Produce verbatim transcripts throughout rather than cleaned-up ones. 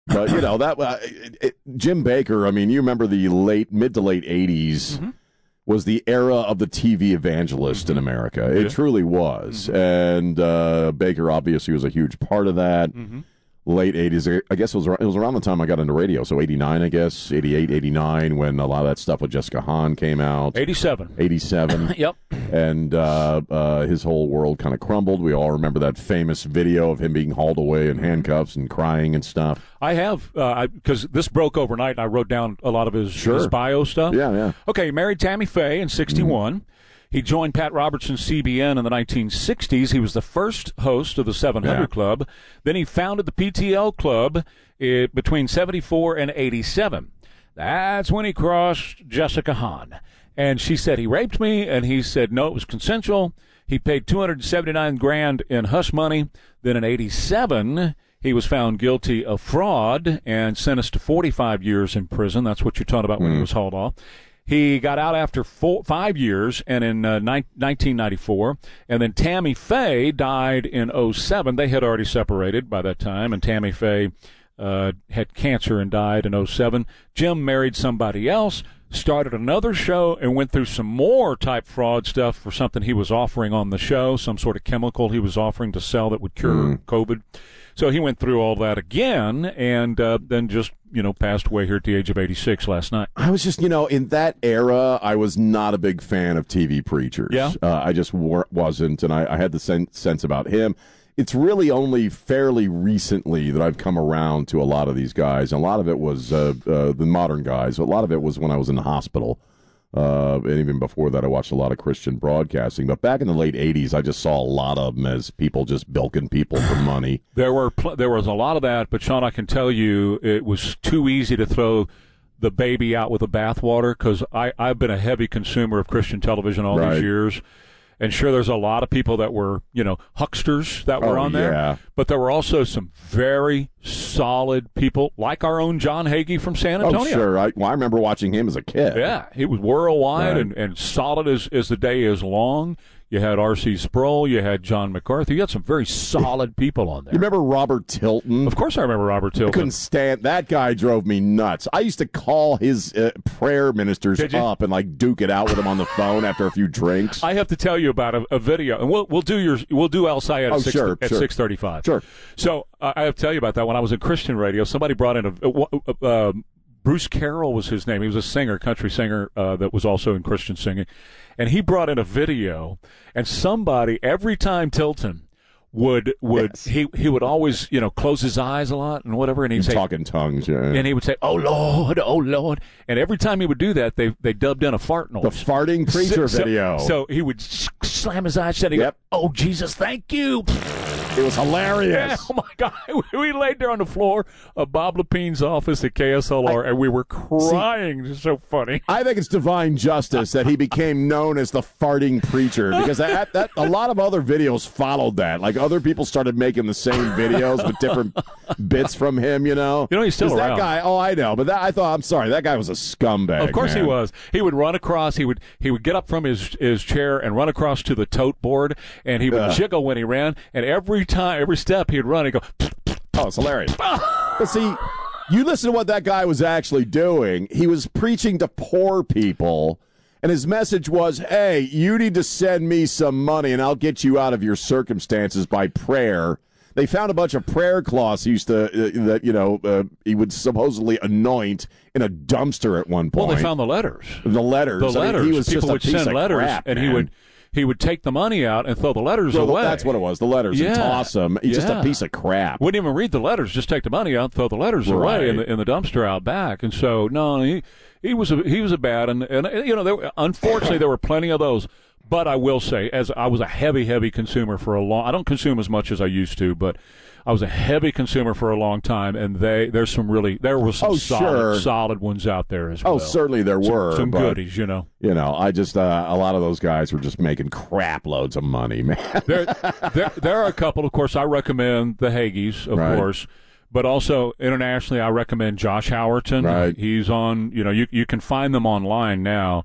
But, you know, that uh, it, it, Jim Bakker, I mean, you remember the late, mid to late eighties mm-hmm. was the era of the T V evangelist mm-hmm. in America. It yeah. truly was. Mm-hmm. And uh, Bakker obviously was a huge part of that. Mm-hmm. Late eighties, I guess it was, it was around the time I got into radio, so eighty-nine, I guess, eighty-eight, eighty-nine, when a lot of that stuff with Jessica Hahn came out. eighty-seven. eighty-seven. Yep. And uh, uh, his whole world kind of crumbled. We all remember that famous video of him being hauled away in handcuffs and crying and stuff. I have, because uh, this broke overnight, and I wrote down a lot of his, sure. his bio stuff. Yeah, yeah. Okay, he married Tammy Faye in sixty-one. Mm-hmm. He joined Pat Robertson's C B N in the nineteen sixties. He was the first host of the seven hundred yeah. Club. Then he founded the P T L Club uh, between seventy-four and eighty-seven. That's when he crossed Jessica Hahn. And she said he raped me, and he said no, it was consensual. He paid two hundred seventy-nine grand in hush money. Then in eighty-seven, he was found guilty of fraud and sentenced to forty-five years in prison. That's what you're talking about when mm. he was hauled off. He got out after four, five years, and in uh, ni- nineteen ninety-four, and then Tammy Faye died in oh seven. They had already separated by that time, and Tammy Faye uh, had cancer and died in oh seven. Jim married somebody else, started another show, and went through some more type fraud stuff for something he was offering on the show, some sort of chemical he was offering to sell that would cure mm. COVID. So he went through all that again, and uh, then just, you know, passed away here at the age of eighty-six last night. I was just, you know, in that era, I was not a big fan of T V preachers. Yeah. Uh, I just war- wasn't, and I, I had the sen- sense about him. It's really only fairly recently that I've come around to a lot of these guys, and a lot of it was uh, uh, the modern guys. A lot of it was when I was in the hospital. Uh, and even before that, I watched a lot of Christian broadcasting. But back in the late eighties, I just saw a lot of them as people just bilking people for money. There were pl- there was a lot of that, but Sean, I can tell you, it was too easy to throw the baby out with the bathwater, because I've been a heavy consumer of Christian television all right. these years. And sure, there's a lot of people that were, you know, hucksters that were oh, on there. Yeah. But there were also some very solid people, like our own John Hagee from San Antonio. Oh, sure. I, well, I remember watching him as a kid. Yeah, he was worldwide right. and, and solid as, as the day is long. You had R C Sproul. You had John MacArthur. You had some very solid people on there. You remember Robert Tilton? Of course I remember Robert Tilton. I couldn't stand that guy. Drove me nuts. I used to call his uh, prayer ministers up and like duke it out with him on the phone after a few drinks. I have to tell you about a, a video, and we'll we'll do your we'll do El Sayed at oh, six sure, at sure. six thirty five. Sure. So uh, I have to tell you about that. When I was in Christian radio, somebody brought in a. a, a, a Bruce Carroll was his name. He was a singer, country singer uh, that was also in Christian singing. And he brought in a video, and somebody, every time Tilton would, would yes. he he would always, you know, close his eyes a lot and whatever, and he'd say, talk in tongues, yeah. And he would say, "Oh, Lord, oh, Lord." And every time he would do that, they they dubbed in a fart noise. The farting preacher so, video. So, so he would slam his eyes shut and he'd yep. go, "Oh, Jesus, thank you." It was hilarious. Yeah, oh, my God. We laid there on the floor of Bob Lepine's office at K S L R, I, and we were crying. See, it's so funny. I think it's divine justice that he became known as the farting preacher, because that, that a lot of other videos followed that. Like, other people started making the same videos with different bits from him, you know? You know, he's still around. That guy, oh, I know, but that, I thought, I'm sorry, that guy was a scumbag. Of course man. he was. He would run across, he would he would get up from his, his chair and run across to the tote board, and he would uh. jiggle when he ran, and every time, every step he'd run, he'd go, oh, it's hilarious. But see, you listen to what that guy was actually doing. He was preaching to poor people, and his message was, hey, you need to send me some money, and I'll get you out of your circumstances by prayer. They found a bunch of prayer cloths he used to, uh, that, you know, uh, he would supposedly anoint in a dumpster at one point. Well, they found the letters. The letters. The letters. I mean, he was People just a would piece send of letters, crap, and man. he would... He would take the money out and throw the letters well, away. That's what it was, the letters, yeah. and toss them. He's yeah. just a piece of crap. Wouldn't even read the letters, just take the money out and throw the letters right. away in the in the dumpster out back. And so, no, he he was a, he was a bad, and, and you know, there, unfortunately, there were plenty of those. But I will say, as I was a heavy, heavy consumer for a long, I don't consume as much as I used to, but I was a heavy consumer for a long time, and they there's some really there were some oh, solid sure. solid ones out there as well. Oh, certainly there were some, some but, goodies, you know. You know, I just uh, a lot of those guys were just making crap loads of money, man. there, there, there are a couple. Of course, I recommend the Hagees, of right. course. But also internationally, I recommend Josh Howerton. Right. He's on. You know, you you can find them online now.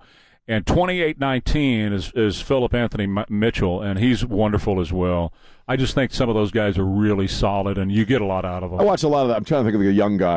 And twenty-eight nineteen is, is Philip Anthony M- Mitchell, and he's wonderful as well. I just think some of those guys are really solid, and you get a lot out of them. I watch a lot of that. I'm trying to think of a young guy.